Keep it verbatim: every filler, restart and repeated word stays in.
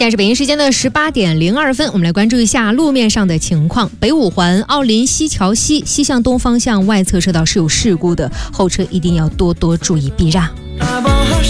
现在是北京时间的十八点零二分，我们来关注一下路面上的情况。北五环奥林西桥西西向东方向外侧车道是有事故的，后车一定要多多注意避让。